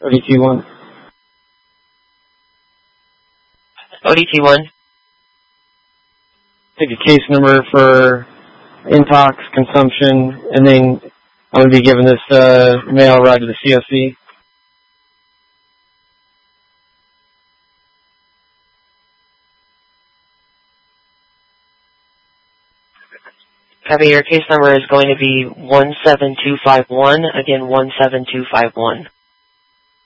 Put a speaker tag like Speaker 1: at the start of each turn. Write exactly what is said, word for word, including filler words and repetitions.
Speaker 1: O D T one.
Speaker 2: O D T one.
Speaker 1: Take a case number for intox consumption, and then I'm going to be giving this uh, mail right to the C O C.
Speaker 2: Copy, your case number is going to be one seven two five one, again one seven two five one.